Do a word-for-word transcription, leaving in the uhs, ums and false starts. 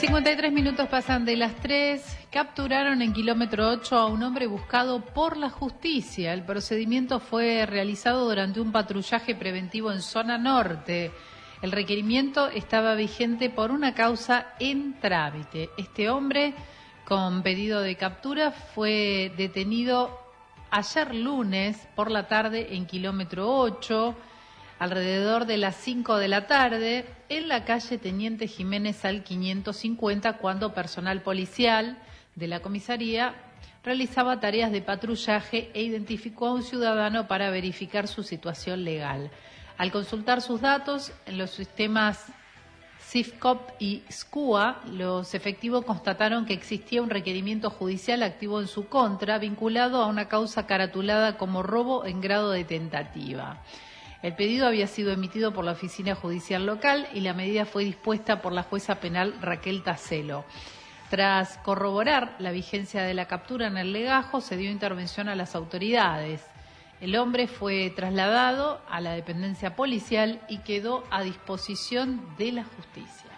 cincuenta y tres minutos pasan de las tres. Capturaron en kilómetro ocho a un hombre buscado por la justicia. El procedimiento fue realizado durante un patrullaje preventivo en zona norte. El requerimiento estaba vigente por una causa en trámite. Este hombre, con pedido de captura, fue detenido ayer lunes por la tarde en kilómetro ocho, alrededor de las cinco de la tarde, en la calle Teniente Jiménez al quinientos cincuenta, cuando personal policial de la comisaría realizaba tareas de patrullaje e identificó a un ciudadano para verificar su situación legal. Al consultar sus datos en los sistemas SIFCOP y SCUA, los efectivos constataron que existía un requerimiento judicial activo en su contra, vinculado a una causa caratulada como robo en grado de tentativa. El pedido había sido emitido por la oficina judicial local y la medida fue dispuesta por la jueza penal Raquel Tacelo. Tras corroborar la vigencia de la captura en el legajo, se dio intervención a las autoridades. El hombre fue trasladado a la dependencia policial y quedó a disposición de la justicia.